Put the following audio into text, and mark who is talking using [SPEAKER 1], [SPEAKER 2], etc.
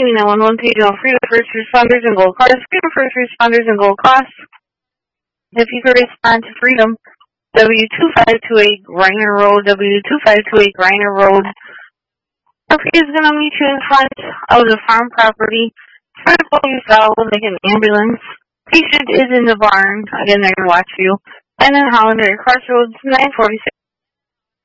[SPEAKER 1] Speaking 911, paging Freedom First Responders and Gold Cross. Freedom First Responders and Gold Cross. If you could respond to Freedom, W2528 Griner Road, W2528 Griner Road. Murphy is going to meet you in front of the farm property. Try to pull yourself and make an ambulance. Patient is in the barn. Again, they're going to watch you. And then Hollander Crossroads, 946